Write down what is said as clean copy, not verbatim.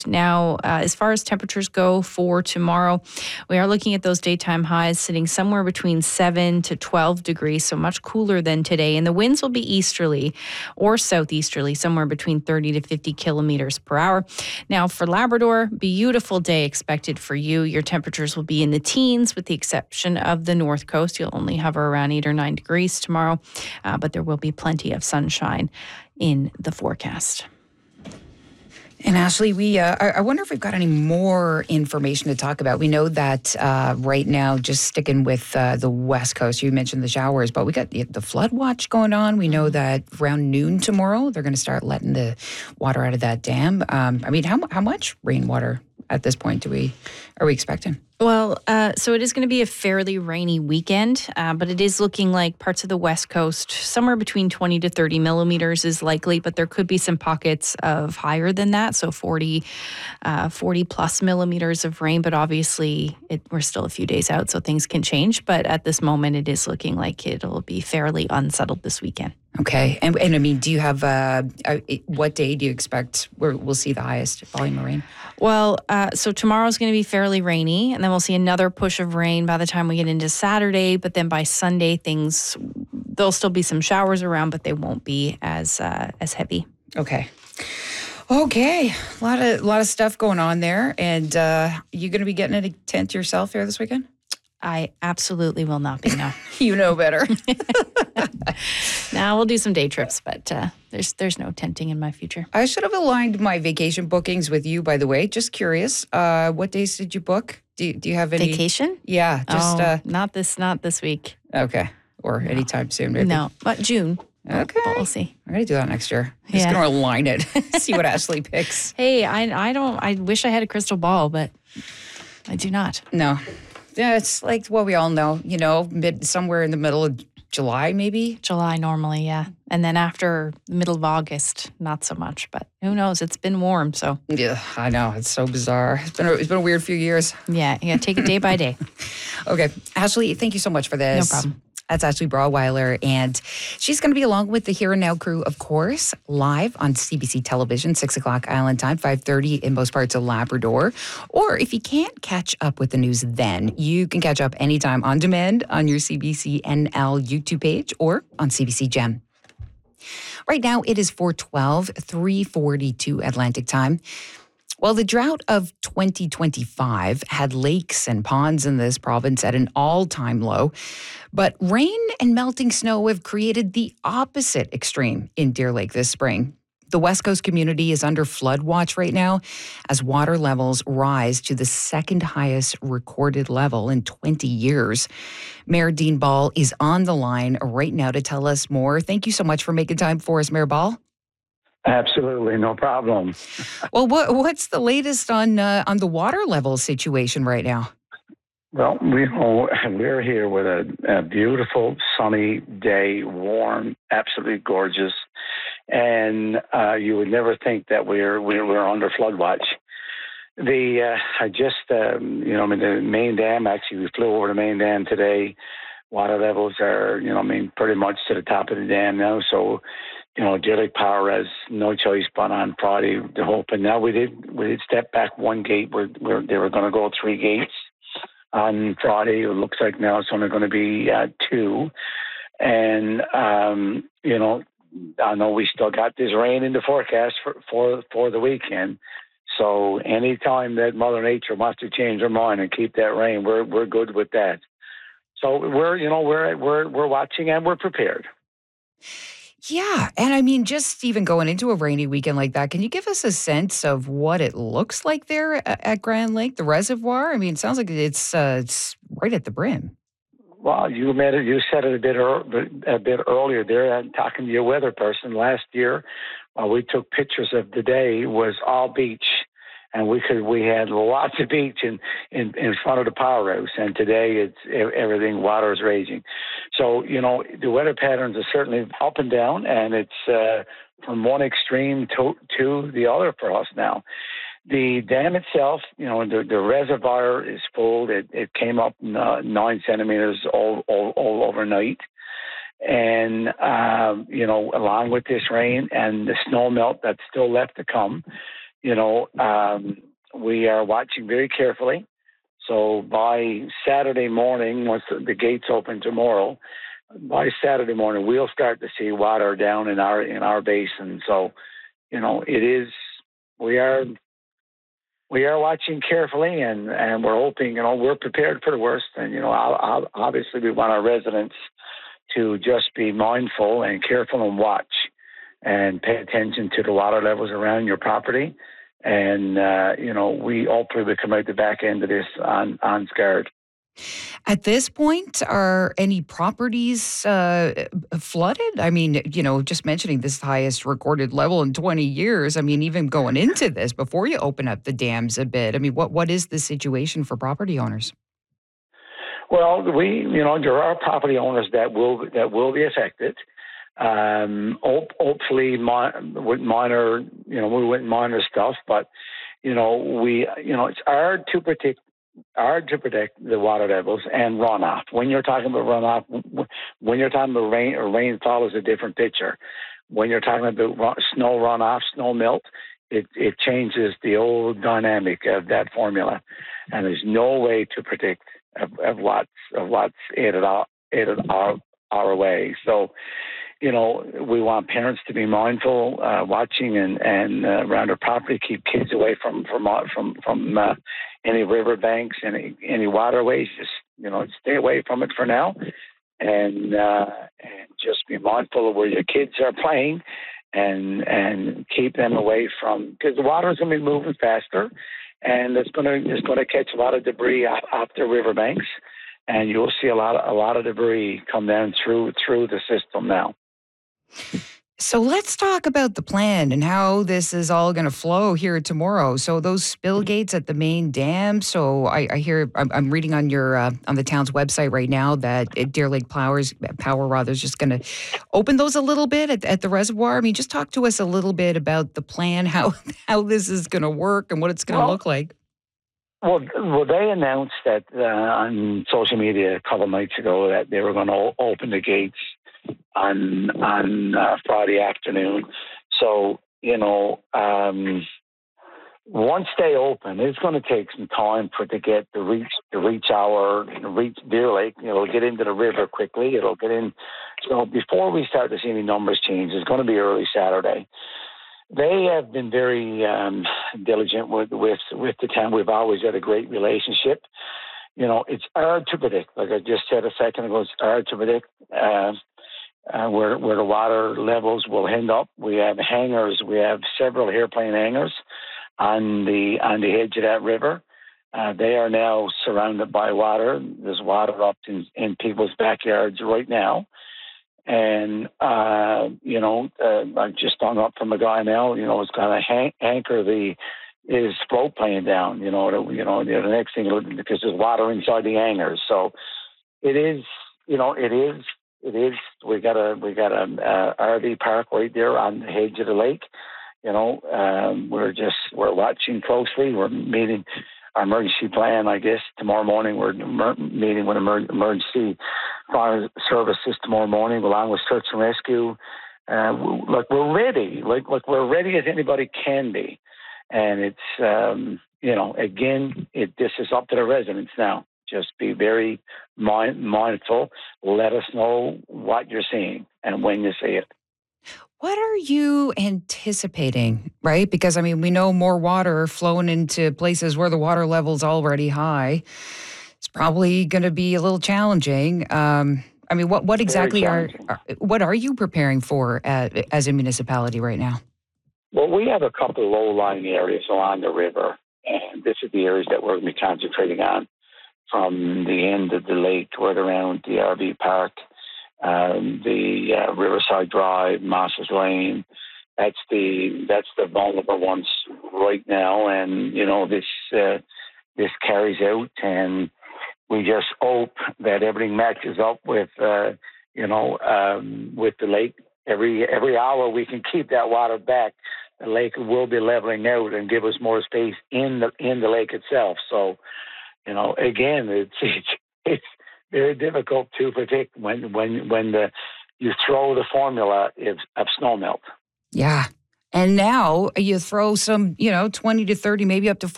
Now, as far as temperatures go for tomorrow, we are looking at those daytime highs sitting somewhere between 7 to 12 degrees, so much cooler than today. And the winds will be easterly or southeasterly, somewhere between 30 to 50 kilometers per hour. Now, for Labrador, beautiful day expected for you. Your temperatures will be in the teens, with the exception of the north coast. You'll only hover around 8 or 9 degrees tomorrow, but there will be plenty of sunshine in the forecast. And Ashley, I wonder if we've got any more information to talk about. We know that right now, just sticking with the West Coast, you mentioned the showers, but we got the flood watch going on. We know that around noon tomorrow, they're going to start letting the water out of that dam. How much rainwater at this point are we expecting? Well, so it is going to be a fairly rainy weekend, but it is looking like parts of the West Coast, somewhere between 20 to 30 millimeters is likely, but there could be some pockets of higher than that, so 40 plus millimeters of rain, but obviously we're still a few days out, so things can change, but at this moment it is looking like it'll be fairly unsettled this weekend. Okay. And I mean, do you have, what day do you expect where we'll see the highest volume of rain? Well, so tomorrow's going to be fairly rainy, and then we'll see another push of rain by the time we get into Saturday. But then by Sunday, there'll still be some showers around, but they won't be as heavy. Okay. A lot of stuff going on there. And you going to be getting a tent yourself here this weekend? I absolutely will not be, no. You know better. Now we'll do some day trips, but there's no tenting in my future. I should have aligned my vacation bookings with you, by the way. Just curious, what days did you book? Do you have any vacation? Yeah, just not this week. Okay, or anytime soon, maybe. No, but June. Okay, but we'll see. I'm gonna do that next year. I'm just gonna align it. See what Ashley picks. Hey, I wish I had a crystal ball, but I do not. No. Yeah, it's like what we all know, somewhere in the middle of July, maybe? July normally, yeah. And then after the middle of August, not so much. But who knows? It's been warm, so. Yeah, I know. It's so bizarre. It's been a weird few years. Yeah, you got to take it day by day. Okay. Ashley, thank you so much for this. No problem. That's Ashley Brawweiler, and she's going to be along with the Here and Now crew, of course, live on CBC Television, 6 o'clock Island time, 5:30 in most parts of Labrador. Or if you can't catch up with the news then, you can catch up anytime on demand on your CBC NL YouTube page or on CBC Gem. Right now, it is 4:12, 3:42 Atlantic time. Well, the drought of 2025 had lakes and ponds in this province at an all-time low, but rain and melting snow have created the opposite extreme in Deer Lake this spring. The West Coast community is under flood watch right now as water levels rise to the second highest recorded level in 20 years. Mayor Dean Ball is on the line right now to tell us more. Thank you so much for making time for us, Mayor Ball. Absolutely, no problem. Well, what's the latest on the water level situation right now? Well, we're here with a beautiful sunny day, warm, absolutely gorgeous, and you would never think that we're under flood watch. The main dam. Actually, we flew over the main dam today. Water levels are, pretty much to the top of the dam now. So. Deer Lake Power has no choice but on Friday to open. Now we did step back one gate where they were going to go 3 gates on Friday. It looks like now it's only going to be 2. And I know we still got this rain in the forecast for the weekend. So anytime that Mother Nature wants to change her mind and keep that rain, we're good with that. So we're watching and we're prepared. Yeah. And I mean, just even going into a rainy weekend like that, can you give us a sense of what it looks like there at Grand Lake, the reservoir? I mean, it sounds like it's right at the brim. Well, you said it a bit earlier there, talking to your weather person. Last year, we took pictures of the day was all beach. And we had lots of beach in front of the powerhouse, and today it's everything. Water is raging, so the weather patterns are certainly up and down, and it's from one extreme to the other for us now. The dam itself, the reservoir is full. It came up 9 centimeters all overnight, and along with this rain and the snow melt that's still left to come. we are watching very carefully. So by Saturday morning, once the gates open tomorrow, by Saturday morning we'll start to see water down in our basin. So it is we are watching carefully, and we're hoping we're prepared for the worst. And obviously we want our residents to just be mindful and careful and watch and pay attention to the water levels around your property. And, we hopefully will come out the back end of this unscarred. At this point, are any properties flooded? I mean, just mentioning this highest recorded level in 20 years. I mean, even going into this, before you open up the dams a bit, I mean, what is the situation for property owners? Well, there are property owners that will be affected. Hopefully, with minor, we went minor stuff, but it's hard to predict the water levels and runoff. When you're talking about runoff, when you're talking about rainfall is a different picture. When you're talking about snow runoff, snow melt, it changes the old dynamic of that formula, and there's no way to predict of what's aided our way. So, we want parents to be mindful, watching and around our property, keep kids away from any river banks, any waterways. Just stay away from it for now, and just be mindful of where your kids are playing, and keep them away from, because the water is going to be moving faster, and it's going to catch a lot of debris off the riverbanks, and you'll see a lot of debris come down through the system now. So let's talk about the plan and how this is all going to flow here tomorrow. So those spill gates at the main dam. So I hear I'm reading on your on the town's website right now that Deer Lake Power is just going to open those a little bit at the reservoir. I mean, just talk to us a little bit about the plan, how this is going to work and what it's going to look like. Well, they announced that on social media a couple of nights ago that they were going to open the gates on Friday afternoon. So, once they open, it's going to take some time to reach Deer Lake. It'll get into the river quickly. It'll get in. So before we start to see any numbers change, it's going to be early Saturday. They have been very diligent with the town. We've always had a great relationship. It's hard to predict. Like I just said a second ago, it's hard to predict where the water levels will end up. We have hangars. We have several airplane hangars on the edge of that river. They are now surrounded by water. There's water up in people's backyards right now. And, I just hung up from a guy now, it's going to anchor his float plane down, the next thing, because there's water inside the hangars. So it is. We got a RV park right there on the edge of the lake. We're watching closely. We're meeting our emergency plan, I guess, tomorrow morning. We're meeting with emergency fire services tomorrow morning, along with search and rescue. We're ready. We're ready as anybody can be. And it's, again, this is up to the residents now. Just be very mindful. Let us know what you're seeing and when you see it. What are you anticipating, right? Because, I mean, we know more water flowing into places where the water level's already high. It's probably going to be a little challenging. I mean, what exactly what are you preparing for as a municipality right now? Well, we have a couple of low-lying areas along the river, and this is the areas that we're going to be concentrating on, from the end of the lake right around the RV park, the Riverside Drive, Mosses Lane. That's the vulnerable ones right now, and this carries out, and we just hope that everything matches up with the lake. Every hour we can keep that water back, the lake will be leveling out and give us more space in the lake itself. So, again, it's very difficult to predict when you throw the formula of snow melt. Yeah. And now you throw some, 20 to 30, maybe up to